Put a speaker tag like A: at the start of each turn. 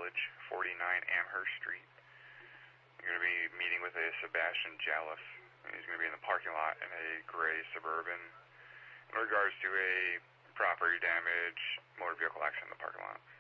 A: Village, 49 Amherst Street. I'm going to be meeting with a Sebastian Jallis. He's going to be in the parking lot in a gray Suburban in regards to a property damage motor vehicle accident in the parking lot.